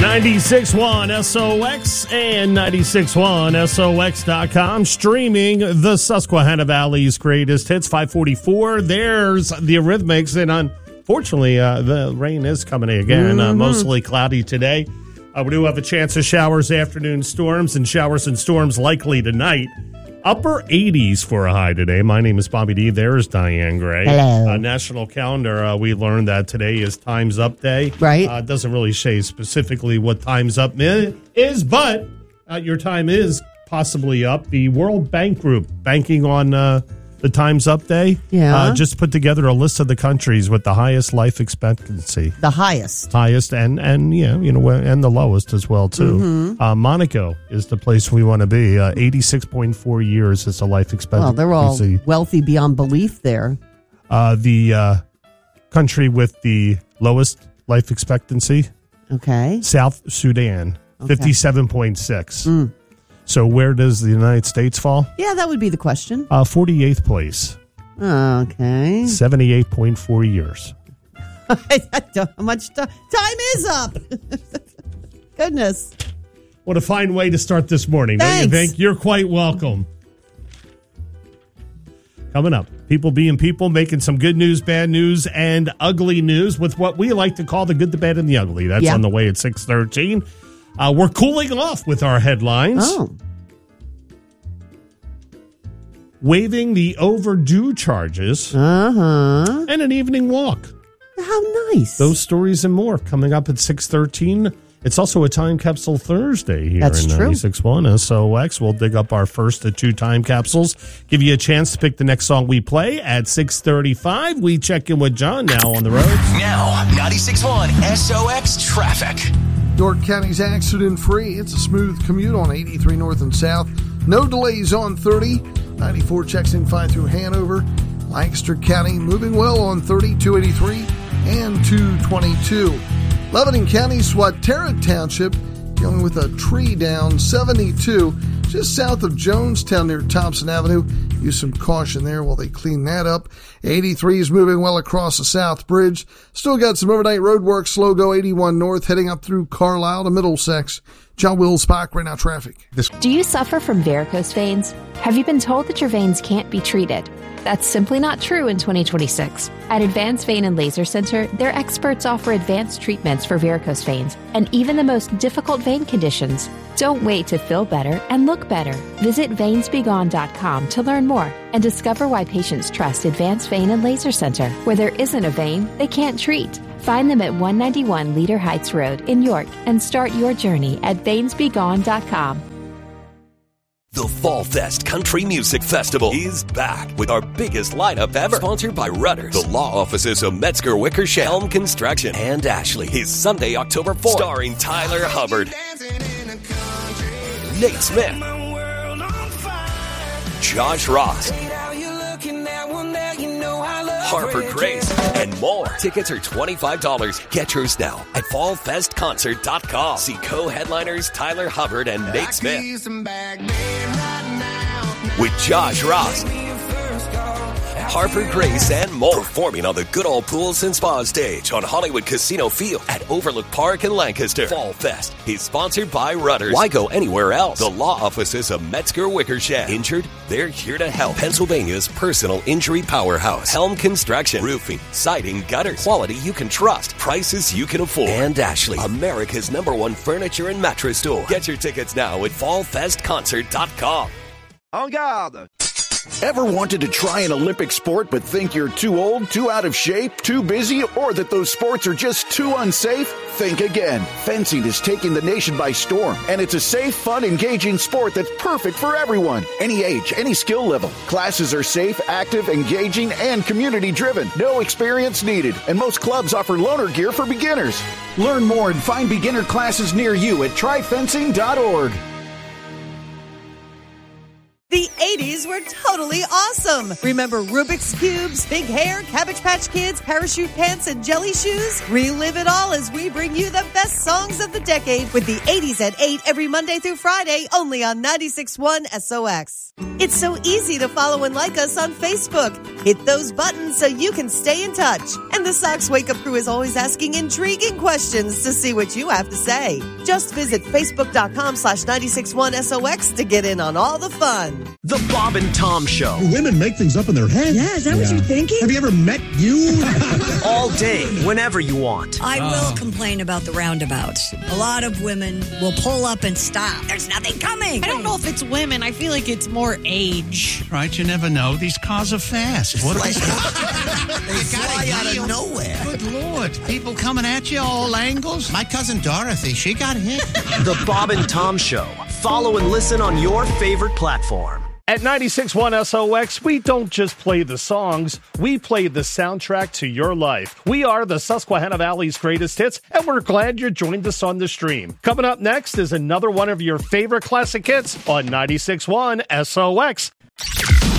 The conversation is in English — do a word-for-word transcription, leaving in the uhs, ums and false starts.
ninety-six point one S O X and ninety-six point one S O X dot com, streaming the Susquehanna Valley's greatest hits. five forty-four, there's the Eurythmics, and unfortunately, uh, the rain is coming again. Mm-hmm. Uh, mostly cloudy today. Uh, we do have a chance of showers, afternoon storms, and showers and storms likely tonight. Upper eighties for a high today. My name is Bobby D. There's Diane Gray. Hello. Uh, national calendar, uh, we learned that today is Time's Up Day. Right. Uh, it doesn't really say specifically what Time's Up is, but uh, your time is possibly up. The World Bank Group, banking on uh, the Time's Up Day, Yeah. uh, just put together a list of the countries with the highest life expectancy. The highest. Highest and, and yeah, you know, and the lowest as well, too. Mm-hmm. Uh, Monaco is the place we want to be. Uh, eighty-six point four years is the life expectancy. Well, they're all wealthy beyond belief there. Uh, the uh, country with the lowest life expectancy, Okay. South Sudan, Okay. fifty-seven point six. Mm. So where does the United States fall? Yeah, that would be the question. Uh, forty-eighth place, Okay. seventy-eight point four years. How much t- time is up? Goodness. What a fine way to start this morning, don't you Thanks. think? You're quite welcome. Coming up, people being people, making some good news, bad news, and ugly news with what we like to call the good, the bad, and the ugly. That's Yeah. on the way at six thirteen. Uh, we're cooling off with our headlines. Oh. Waiving the overdue charges, Uh-huh. and an evening walk. How nice. Those stories and more coming up at six thirteen. It's also a Time Capsule Thursday here That's in true. ninety-six point one S O X. We'll dig up our first of two time capsules, give you a chance to pick the next song we play at six thirty-five. We check in with John now on the road. Now, ninety-six point one S O X traffic. York County's accident-free. It's a smooth commute on eighty-three north and south. No delays on thirty. ninety-four checks in fine through Hanover. Lancaster County moving well on thirty, two eighty-three, and two twenty-two. Lebanon County, Swatara Township, dealing with a tree down, seventy-two, just south of Jonestown near Thompson Avenue. Use some caution there while they clean that up. eighty-three is moving well across the South Bridge. Still got some overnight road work. Slow go eighty-one north, heading up through Carlisle to Middlesex. John Wills, Spike, right now traffic. Do you suffer from varicose veins? Have you been told that your veins can't be treated? That's simply not true in twenty twenty-six. At Advanced Vein and Laser Center, their experts offer advanced treatments for varicose veins and even the most difficult vein conditions. Don't wait to feel better and look better. Visit veins be gone dot com to learn more and discover why patients trust Advanced Vein and Laser Center. Where there isn't a vein, they can't treat. Find them at one ninety-one Leader Heights Road in York and start your journey at veins be gone dot com. The Fall Fest Country Music Festival is back with our biggest lineup ever. Sponsored by Rudders, the law offices of Metzger Wickersham, Helm Construction, and Ashley. Is Sunday, October fourth. Starring Tyler Hubbard, Nate Smith, Josh Ross, Harper Grace, and more. Tickets are twenty-five dollars. Get yours now at fall fest concert dot com. See co-headliners Tyler Hubbard and Nate Smith with Josh Ross, Harper Grace, and more. Performing on the Good Old Pools and Spa stage on Hollywood Casino Field at Overlook Park in Lancaster. Fall Fest is sponsored by Rudders. Why go anywhere else? The law offices of Metzger Wickersham. Injured? They're here to help. Pennsylvania's personal injury powerhouse. Helm Construction. Roofing, siding, gutters. Quality you can trust. Prices you can afford. And Ashley, America's number one furniture and mattress store. Get your tickets now at fall fest concert dot com. En garde! Ever wanted to try an Olympic sport but think you're too old, too out of shape, too busy, or that those sports are just too unsafe? Think again. Fencing is taking the nation by storm, and it's a safe, fun, engaging sport that's perfect for everyone. Any age, any skill level. Classes are safe, active, engaging, and community-driven. No experience needed, and most clubs offer loaner gear for beginners. Learn more and find beginner classes near you at try fencing dot org. The eighties shoes were totally awesome. Remember Rubik's Cubes, Big Hair, Cabbage Patch Kids, Parachute Pants, and Jelly Shoes? Relive it all as we bring you the best songs of the decade with the eighties at eight every Monday through Friday, only on ninety-six point one S O X. It's so easy to follow and like us on Facebook. Hit those buttons so you can stay in touch. And the Sox Wake Up Crew is always asking intriguing questions to see what you have to say. Just visit facebook.com slash 961 SOX to get in on all the fun. The Bob and Tom Show. Women make things up in their head. Yeah, is that yeah. what you're thinking? Have you ever met you? All day, whenever you want. I will complain about the roundabouts. A lot of women will pull up and stop. There's nothing coming. I don't know if it's women. I feel like it's more age. Right, you never know. These cars are fast. What like, they fly out of nowhere. Good Lord. People coming at you all angles. My cousin Dorothy, she got hit. The Bob and Tom Show. Follow and listen on your favorite platform. At ninety-six point one S O X, we don't just play the songs, we play the soundtrack to your life. We are the Susquehanna Valley's greatest hits, and we're glad you're joining us on the stream. Coming up next is another one of your favorite classic hits on ninety-six point one S O X.